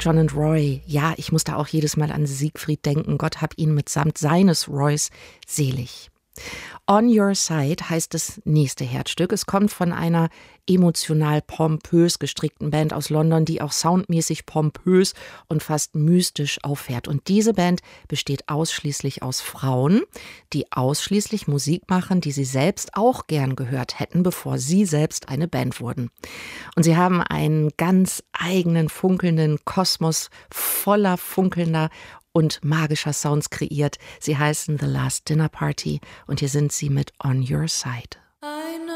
John and Roy. Ja, ich muss da auch jedes Mal an Siegfried denken. Gott hab ihn mitsamt seines Roys selig. On Your Side heißt das nächste Herzstück. Es kommt von einer emotional pompös gestrickten Band aus London, die auch soundmäßig pompös und fast mystisch auffährt. Und diese Band besteht ausschließlich aus Frauen, die ausschließlich Musik machen, die sie selbst auch gern gehört hätten, bevor sie selbst eine Band wurden. Und sie haben einen ganz eigenen funkelnden Kosmos voller funkelnder und magischer Sounds kreiert. Sie heißen The Last Dinner Party und hier sind sie mit On Your Side.